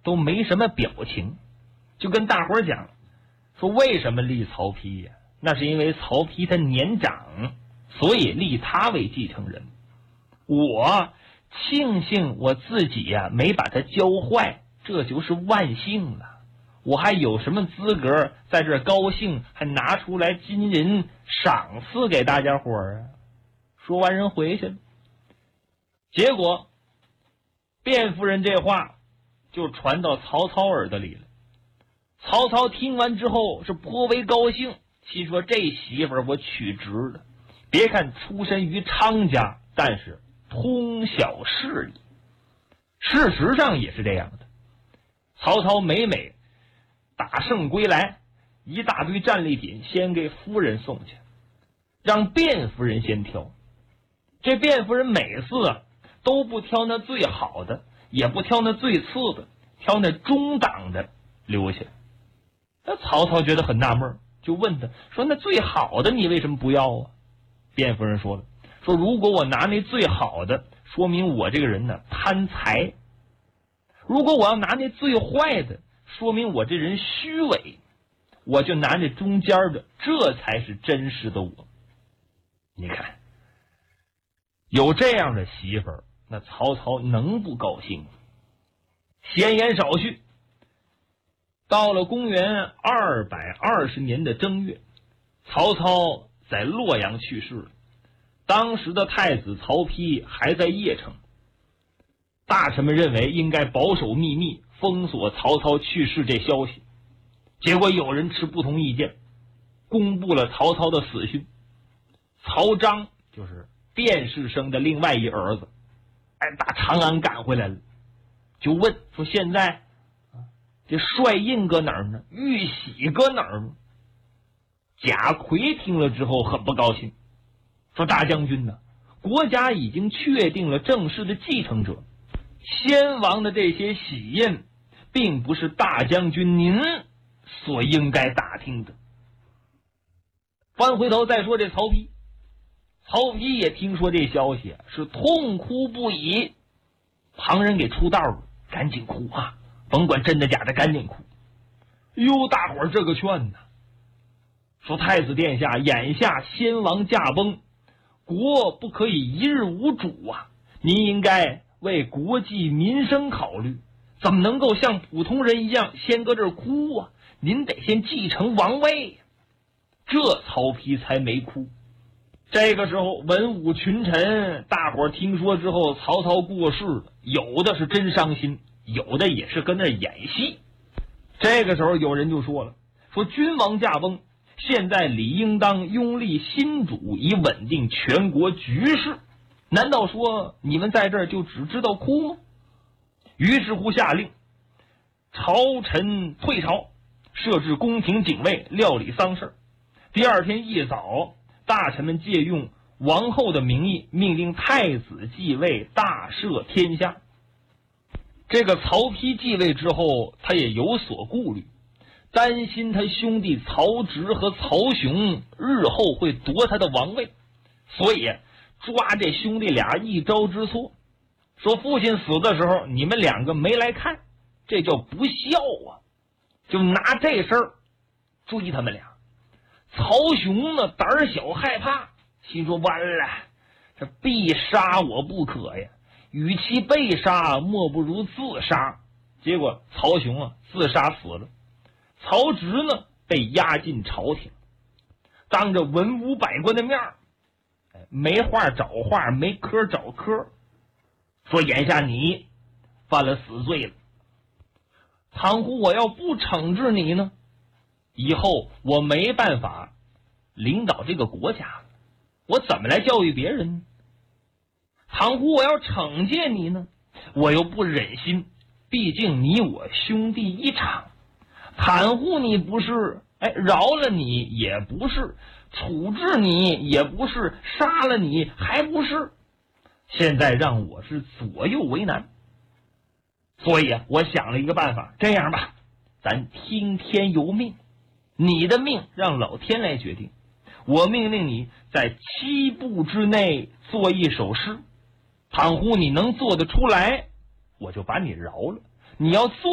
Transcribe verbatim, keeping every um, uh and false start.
都没什么表情，就跟大伙讲说为什么立曹丕呀？那是因为曹丕他年长，所以立他为继承人。我庆幸我自己呀没把他教坏，这就是万幸了。我还有什么资格在这高兴，还拿出来金银赏赐给大家伙儿啊？说完人回去了。结果卞夫人这话就传到曹操耳朵里了。曹操听完之后是颇为高兴，心说这媳妇儿我娶直了。别看出身于昌家，但是通晓事理。事实上也是这样的。曹操每每打胜归来，一大堆战利品先给夫人送去，让卞夫人先挑。这卞夫人每次啊都不挑那最好的，也不挑那最次的，挑那中档的留下。那曹操觉得很纳闷，就问他说那最好的你为什么不要啊？卞夫人说了，说如果我拿那最好的，说明我这个人呢贪财；如果我要拿那最坏的，说明我这人虚伪。我就拿这中间的，这才是真实的我。你看有这样的媳妇儿，那曹操能不高兴？闲言少叙，到了公元二百二十年的正月，曹操在洛阳去世了。当时的太子曹丕还在邺城，大臣们认为应该保守秘密，封锁曹操去世这消息。结果有人持不同意见，公布了曹操的死讯。曹彰就是卞氏生的另外一儿子，哎，打长安赶回来了，就问说现在这帅印搁哪儿呢？玉玺搁哪儿呢？贾逵听了之后很不高兴，说大将军呢，国家已经确定了正式的继承者，先王的这些玺印并不是大将军您所应该打听的。翻回头再说这曹丕，曹丕也听说这消息，是痛哭不已。旁人给出道了，赶紧哭啊，甭管真的假的，赶紧哭。哟，大伙儿这个劝呢，说太子殿下，眼下先王驾崩，国不可以一日无主啊，您应该为国计民生考虑，怎么能够像普通人一样先搁这儿哭啊？您得先继承王位。这曹丕才没哭。这个时候文武群臣大伙儿听说之后曹操过世了，有的是真伤心，有的也是跟那演戏。这个时候有人就说了，说君王驾崩，现在理应当拥立新主，以稳定全国局势。难道说你们在这儿就只知道哭吗？于是乎下令朝臣退朝，设置宫廷警卫料理丧事。第二天一早，大臣们借用王后的名义，命令太子继位，大赦天下。这个曹丕继位之后，他也有所顾虑，担心他兄弟曹植和曹雄日后会夺他的王位，所以抓这兄弟俩一招之错，说父亲死的时候你们两个没来看，这叫不孝啊，就拿这事儿追他们俩。曹雄呢胆儿小害怕，心说完了，这必杀我不可呀，与其被杀莫不如自杀。结果曹雄啊自杀死了，曹植呢被押进朝廷，当着文武百官的面儿，没话找话，没科找科，说眼下你犯了死罪了，倘乎我要不惩治你呢，以后我没办法领导这个国家，我怎么来教育别人呢？倘乎我要惩戒你呢，我又不忍心，毕竟你我兄弟一场，袒护你不是，哎，饶了你也不是，处置你也不是，杀了你还不是，现在让我是左右为难。所以啊，我想了一个办法，这样吧，咱听天由命，你的命让老天来决定。我命令你在七步之内做一首诗，倘乎你能做得出来，我就把你饶了；你要做